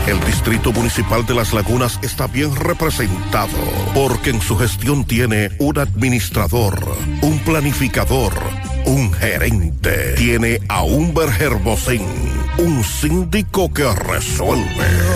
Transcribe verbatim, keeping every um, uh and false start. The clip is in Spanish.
El Distrito Municipal de Las Lagunas está bien representado porque en su gestión tiene un administrador, un planificador, un gerente. Tiene a Humber Hermosín, un síndico que resuelve.